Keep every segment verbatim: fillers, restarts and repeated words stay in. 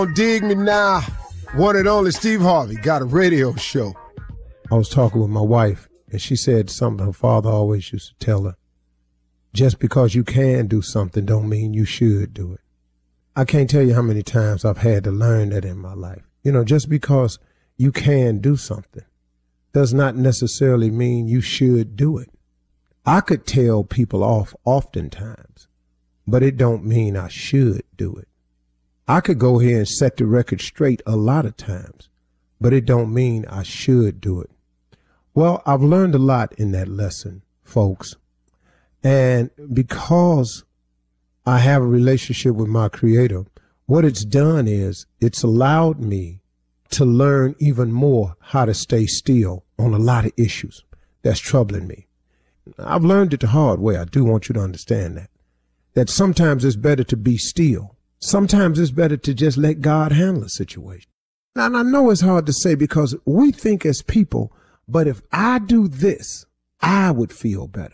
Dig me now. One and only Steve Harvey got a radio show. I was talking with my wife, and she said something her father always used to tell her. Just because you can do something don't mean you should do it. I can't tell you how many times I've had to learn that in my life. You know, just because you can do something does not necessarily mean you should do it. I could tell people off oftentimes, but it don't mean I should do it. I could go here and set the record straight a lot of times, but it don't mean I should do it. Well, I've learned a lot in that lesson, folks. And because I have a relationship with my Creator, what it's done is it's allowed me to learn even more how to stay still on a lot of issues that's troubling me. I've learned it the hard way. I do want you to understand that. That sometimes it's better to be still. Sometimes it's better to just let God handle a situation. Now, and I know it's hard to say because we think as people, but if I do this, I would feel better.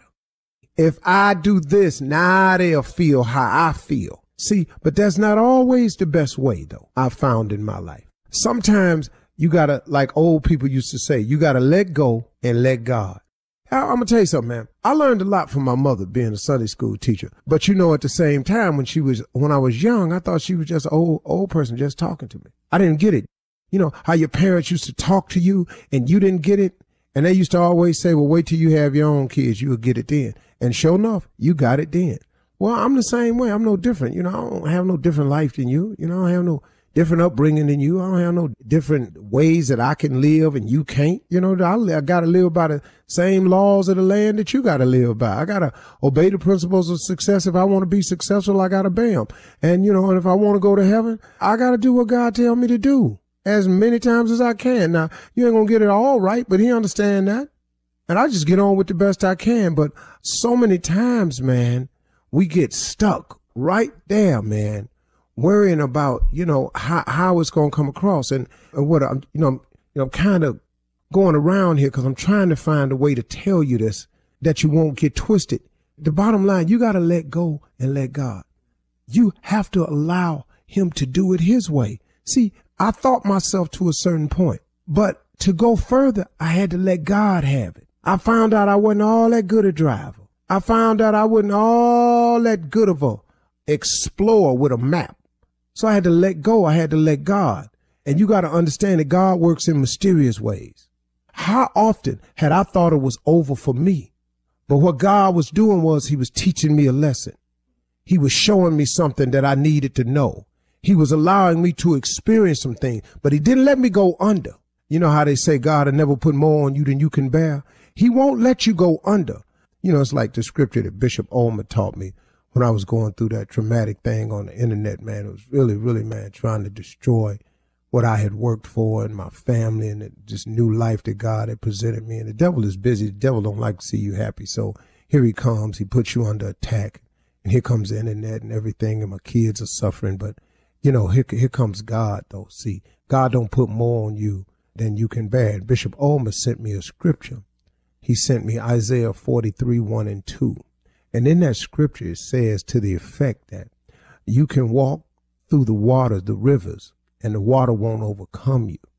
If I do this, now they'll feel how I feel. See, but that's not always the best way, though, I've found in my life. Sometimes you got to, like old people used to say, you got to let go and let God. I'm going to tell you something, man. I learned a lot from my mother being a Sunday school teacher. But, you know, at the same time, when she was, when I was young, I thought she was just an old, old person just talking to me. I didn't get it. You know, how your parents used to talk to you and you didn't get it. And they used to always say, well, wait till you have your own kids. You'll get it then. And sure enough, you got it then. Well, I'm the same way. I'm no different. You know, I don't have no different life than you. You know, I don't have no different upbringing than you. I don't have no different ways that I can live and you can't. You know, I, I got to live by the same laws of the land that you got to live by. I got to obey the principles of success. If I want to be successful, I got to obey them. And, you know, and if I want to go to heaven, I got to do what God tell me to do as many times as I can. Now, you ain't going to get it all right, but he understand that. And I just get on with the best I can. But so many times, man, we get stuck right there, man, worrying about, you know, how, how it's going to come across. And, and what I'm, you know, you know, I'm kind of going around here because I'm trying to find a way to tell you this, that you won't get twisted. The bottom line, you got to let go and let God. You have to allow him to do it his way. See, I thought myself to a certain point, but to go further, I had to let God have it. I found out I wasn't all that good a driver. I found out I wasn't all that good of a explorer with a map. So I had to let go. I had to let God. And you got to understand that God works in mysterious ways. How often had I thought it was over for me? But what God was doing was he was teaching me a lesson. He was showing me something that I needed to know. He was allowing me to experience some things, but he didn't let me go under. You know how they say God will never put more on you than you can bear? He won't let you go under. You know, it's like the scripture that Bishop Ulmer taught me when I was going through that traumatic thing on the internet, man. It was really, really, man, trying to destroy what I had worked for and my family and this new life that God had presented me. And the devil is busy. The devil don't like to see you happy. So here he comes. He puts you under attack. And here comes the internet and everything. And my kids are suffering. But, you know, here, here comes God, though. See, God don't put more on you than you can bear. And Bishop Ulmer sent me a scripture. He sent me Isaiah forty-three, one and two. And in that scripture, it says to the effect that you can walk through the waters, the rivers, and the water won't overcome you.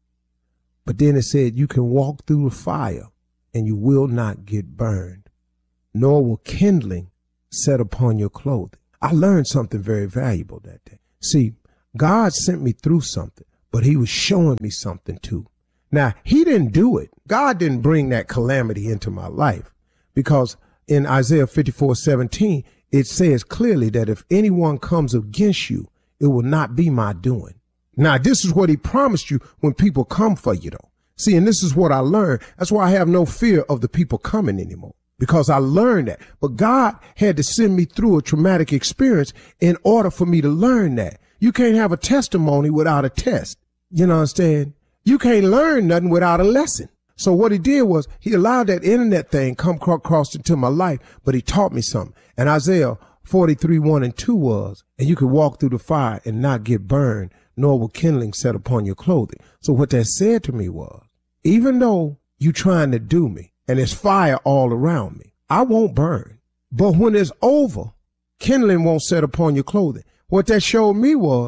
But then it said you can walk through the fire and you will not get burned, nor will kindling set upon your clothing. I learned something very valuable that day. See, God sent me through something, but he was showing me something too. Now, he didn't do it. God didn't bring that calamity into my life, because in Isaiah fifty-four, seventeen, it says clearly that if anyone comes against you, it will not be my doing. Now, this is what he promised you when people come for you, though. See, and this is what I learned. That's why I have no fear of the people coming anymore, because I learned that. But God had to send me through a traumatic experience in order for me to learn that. You can't have a testimony without a test. You know what I'm saying? You can't learn nothing without a lesson. So what he did was he allowed that internet thing come across into my life, but he taught me something. And Isaiah forty-three, one and two was, and you could walk through the fire and not get burned, nor will kindling set upon your clothing. So what that said to me was, even though you trying to do me and there's fire all around me, I won't burn. But when it's over, kindling won't set upon your clothing. What that showed me was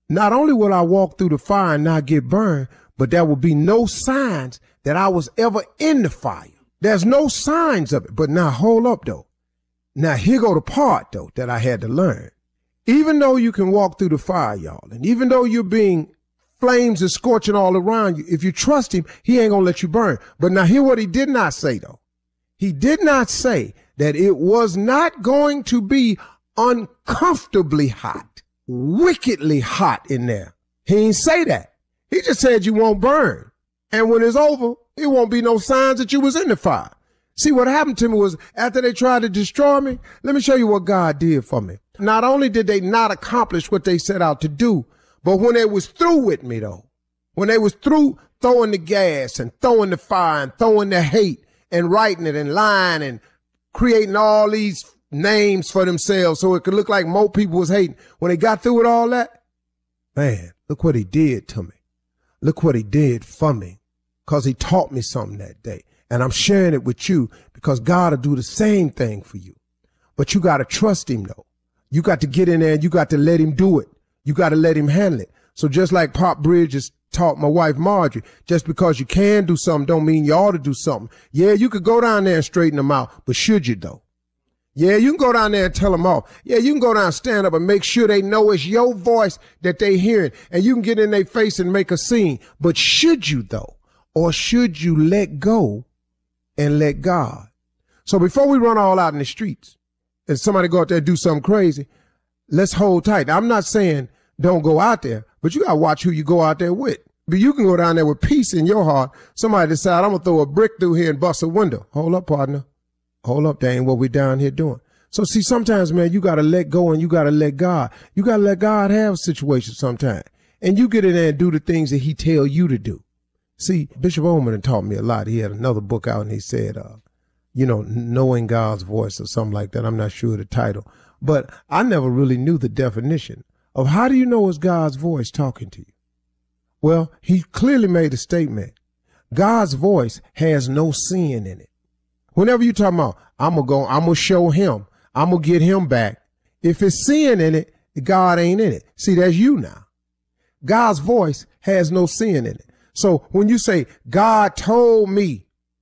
not only will I walk through the fire and not get burned, but there will be no signs that I was ever in the fire. There's no signs of it. But now hold up though. Now here go the part though that I had to learn. Even though you can walk through the fire, y'all, and even though you're being flames are scorching all around you, if you trust him, he ain't gonna let you burn. But now hear what he did not say though. He did not say that it was not going to be uncomfortably hot, wickedly hot in there. He didn't say that. He just said you won't burn. And when it's over, it won't be no signs that you was in the fire. See, what happened to me was after they tried to destroy me, let me show you what God did for me. Not only did they not accomplish what they set out to do, but when they was through with me though, when they was through throwing the gas and throwing the fire and throwing the hate and writing it and lying and creating all these names for themselves so it could look like more people was hating. When they got through with all that, man, look what he did to me. Look what he did for me, because he taught me something that day. And I'm sharing it with you because God will do the same thing for you. But you got to trust him though. You got to get in there and you got to let him do it. You got to let him handle it. So just like Pop Bridges taught my wife Marjorie, just because you can do something don't mean you ought to do something. Yeah, you could go down there and straighten them out, but should you though? Yeah, you can go down there and tell them off. Yeah, you can go down and stand up and make sure they know it's your voice that they hearing, and you can get in their face and make a scene. But should you though? Or should you let go and let God? So before we run all out in the streets and somebody go out there and do something crazy, let's hold tight. Now, I'm not saying don't go out there, but you got to watch who you go out there with. But you can go down there with peace in your heart. Somebody decide, I'm going to throw a brick through here and bust a window. Hold up, partner. Hold up. That ain't what we down here doing. So see, sometimes, man, you got to let go and you got to let God. You got to let God have situations sometimes. And you get in there and do the things that he tell you to do. See, Bishop Ullman taught me a lot. He had another book out and he said, uh, you know, knowing God's voice or something like that. I'm not sure of the title, but I never really knew the definition of how do you know it's God's voice talking to you? Well, he clearly made a statement. God's voice has no sin in it. Whenever you talking about, I'm going to go, I'm going to show him, I'm going to get him back. If it's sin in it, God ain't in it. See, that's you now. God's voice has no sin in it. So when you say, God told me,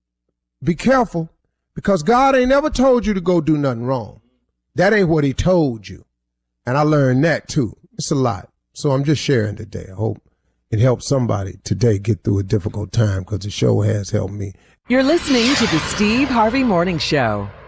be careful, because God ain't never told you to go do nothing wrong. That ain't what he told you. And I learned that too. It's a lot. So I'm just sharing today. I hope it helps somebody today get through a difficult time, because the show has helped me. You're listening to the Steve Harvey Morning Show.